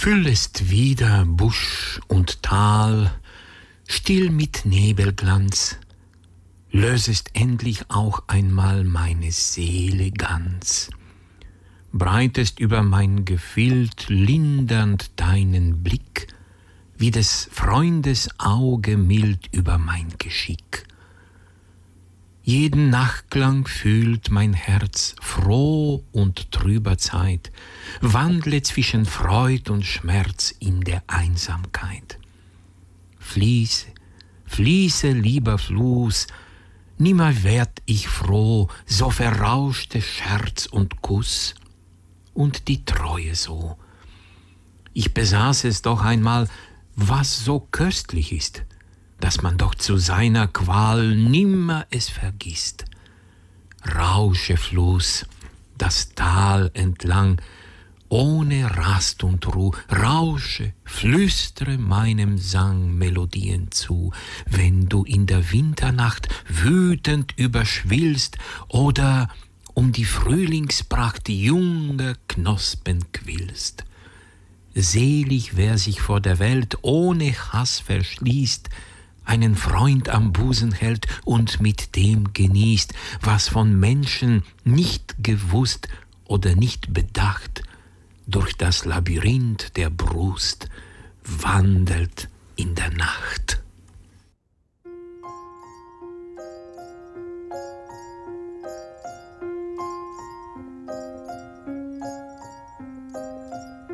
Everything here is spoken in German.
Füllest wieder Busch und Tal, still mit Nebelglanz, lösest endlich auch einmal meine Seele ganz, breitest über mein Gefild lindernd deinen Blick, wie des Freundes Auge mild über mein Geschick. Jeden Nachklang fühlt mein Herz froh und trüber Zeit, wandle zwischen Freud und Schmerz in der Einsamkeit. Fließe, fließe, lieber Fluss, nimmer werd ich froh, so verrauschte Scherz und Kuss und die Treue so. Ich besaß es doch einmal, was so köstlich ist, dass man doch zu seiner Qual nimmer es vergisst. Rausche Fluss, das Tal entlang, ohne Rast und Ruh, rausche, flüstere meinem Sang Melodien zu, wenn du in der Winternacht wütend überschwillst oder um die Frühlingspracht junger Knospen quillst. Selig, wer sich vor der Welt ohne Hass verschließt, einen Freund am Busen hält und mit dem genießt, was von Menschen nicht gewusst oder nicht bedacht, durch das Labyrinth der Brust wandelt in der Nacht.